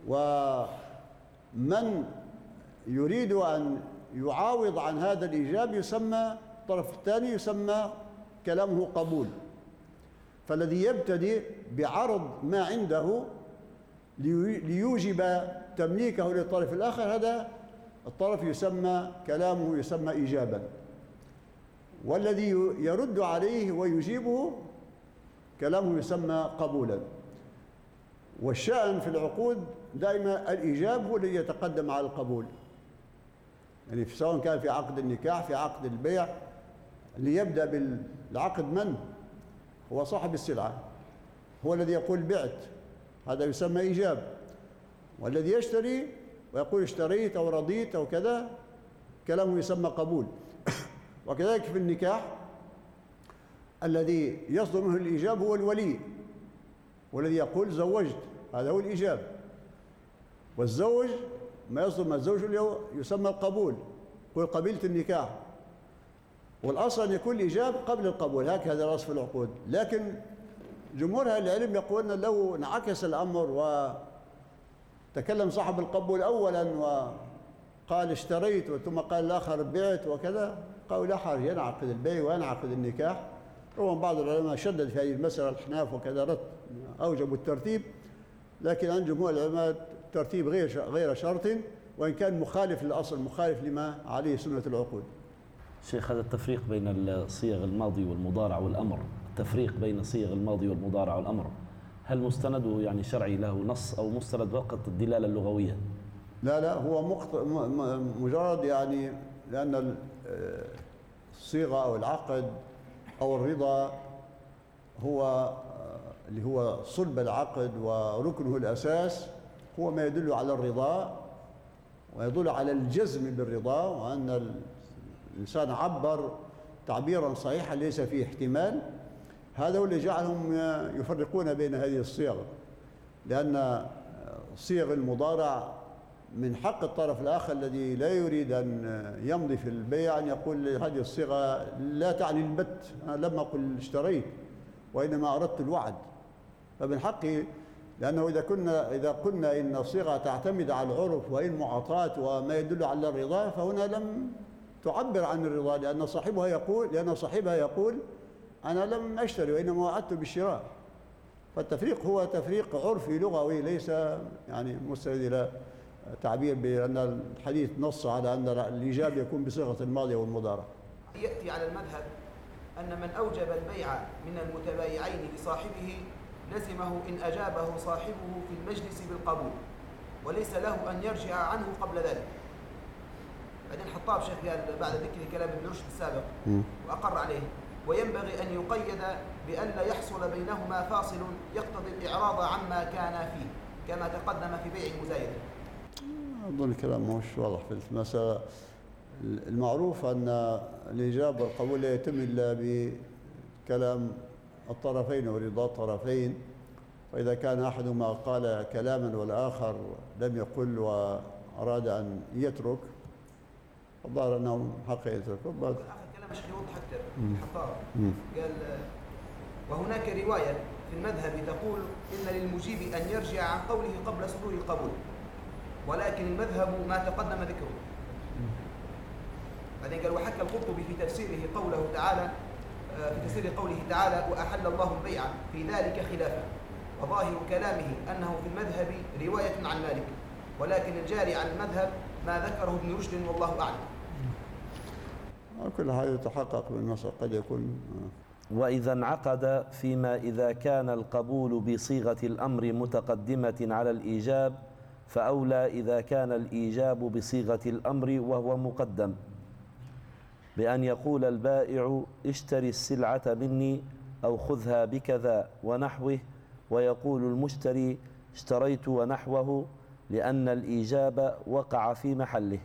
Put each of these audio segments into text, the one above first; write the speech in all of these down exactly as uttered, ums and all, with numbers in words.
ومن يريد أن يعاوض عن هذا الإيجاب يسمى الطرف الثاني يسمى كلامه قبول. فالذي يبتدئ بعرض ما عنده ليوجب تمليكه للطرف الآخر هذا الطرف يسمى كلامه يسمى إيجابا، والذي يرد عليه ويجيبه كلامه يسمى قبولا. والشأن في العقود دائما الإيجاب هو الذي يتقدم على القبول، يعني سواء كان في عقد النكاح في عقد البيع، اللي يبدأ بالعقد من هو صاحب السلعة، هو الذي يقول بعت، هذا يسمى إيجاب. والذي يشتري ويقول اشتريت أو رضيت أو كذا كلامه يسمى قبول. وكذلك في النكاح الذي يصدر منه الإيجاب هو الولي، والذي يقول زوجت، هذا هو الإيجاب. والزوج ما يصدر من الزوج يسمى القبول، يقول قبلت النكاح. والأصل أن يكون الإيجاب قبل القبول، هكذا الأصل في العقود. لكن جمهور أهل العلم يقولون لو انعكس الأمر وتكلم صاحب القبول أولا وقال اشتريت ثم قال الآخر بعت وكذا، قالوا لا حرج، ينعقد البيع وينعقد النكاح. رغم بعض العلماء شدد في هذه المسألة، الأحناف وكذا رد أوجبوا الترتيب، لكن عند جمهور العلماء الترتيب غير غير شرط، وإن كان مخالف للأصل مخالف لما عليه سنة العقود. شيخ، هذا التفريق بين صيغ الماضي والمضارع والأمر، التفريق بين صيغ الماضي والمضارع والأمر، هل مستنده يعني شرعي له نص أو مستند فقط الدلالة اللغوية؟ لا لا، هو مجرد يعني لأن الصيغة أو العقد أو الرضا هو اللي هو صلب العقد وركنه الأساس، هو ما يدل على الرضا ويدل على الجزم بالرضا، وأن الإنسان عبر تعبيرا صحيحا ليس فيه احتمال. هذا هو اللي جعلهم يفرقون بين هذه الصيغ، لأن صيغ المضارع من حق الطرف الآخر الذي لا يريد أن يمضي في البيع أن يقول هذه الصيغة لا تعني البت، أنا لم أقل اشتريت وإنما أردت الوعد. فمن حقه، لأنه إذا كنا إذا قلنا إن الصيغة تعتمد على العرف وإن معاطاة وما يدل على الرضا، فهنا لم تعبر عن الرضا، لأن صاحبها يقول لأن صاحبها يقول أنا لم أشتري وإنما وعدت بالشراء. فالتفريق هو تفريق عرفي لغوي، ليس يعني مستند إلى تعبير بأن الحديث نص على أن الإيجاب يكون بصيغة الماضي والمضارع. يأتي على المذهب أن من أوجب البيع من المتبايعين لصاحبه لزمه إن أجابه صاحبه في المجلس بالقبول، وليس له أن يرجع عنه قبل ذلك. بعدين حطاب شيخ قال بعد ذكر كلام ابن رشد السابق وأقر عليه، وينبغي أن يقيد بأن لا يحصل بينهما فاصل يقتضي الإعراض عما كان فيه كما تقدم في بيع المزايدة. أظن الكلام مش واضح في المسألة. المعروف أن الإجابة والقبول لا يتم إلا بكلام الطرفين ورضا الطرفين، فإذا كان أحدهما قال كلاما والآخر لم يقل وأراد أن يترك، الظاهر أنه حق يترك. آخر كلام الشيخ يوضح أكثر الحطاب قال وهناك رواية في المذهب تقول إن للمجيب أن يرجع عن قوله قبل صدور القبول، ولكن المذهب ما تقدم ذكره. بعدين قال وحكى القرطبي في تفسيره قوله تعالى في تفسير قوله تعالى وأحل الله البيع في ذلك خلافه، وظاهر كلامه أنه في المذهب رواية عن مالك، ولكن الجاري عن المذهب ما ذكره ابن رشد والله أعلم. كل هذا يتحقق بالنص قد يكون. وإذا انعقد فيما إذا كان القبول بصيغة الأمر متقدمة على الإيجاب، فأولى إذا كان الإيجاب بصيغة الأمر وهو مقدم، بأن يقول البائع اشتري السلعة مني أو خذها بكذا ونحوه، ويقول المشتري اشتريت ونحوه، لأن الإيجاب وقع في محله.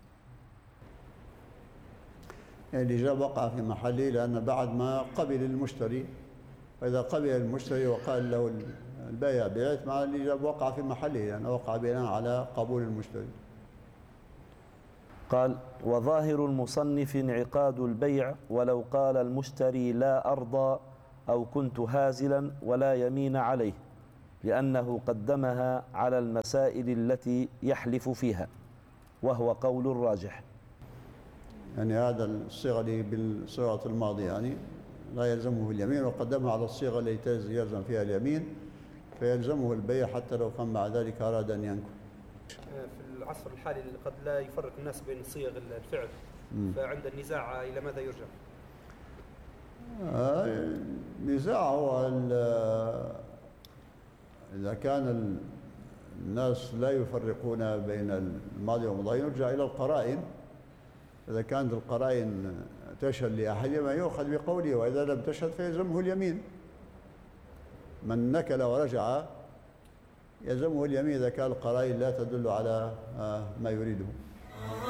يعني الإيجاب وقع في محله لأن بعد ما قبل المشتري، فإذا قبل المشتري وقال له البائع بعت، مع الإيجاب وقع في محله لأنه يعني وقع بناء على قبول المشتري. قال وظاهر المصنف انعقاد البيع ولو قال المشتري لا أرضى أو كنت هازلا ولا يمين عليه. لأنه قدمها على المسائل التي يحلف فيها، وهو قول الراجح. يعني هذا الصيغة اللي بالصيغة الماضي يعني لا يلزمه اليمين، وقدمها على الصيغة التي يلزم فيها اليمين، فيلزمه البيع حتى لو كان مع ذلك أراد أن ينكر. في العصر الحالي قد لا يفرق الناس بين صيغ الفعل، م. فعند النزاع إلى ماذا يرجع؟ النزاع هو إذا كان الناس لا يفرقون بين الماضي والمضارع يرجع إلى القرائن. إذا كانت القرائن تشهد لأحدهما يؤخذ بقوله، وإذا لم تشهد فيلزمه اليمين. من نكل ورجع يلزمه اليمين إذا كان القرائن لا تدل على ما يريده.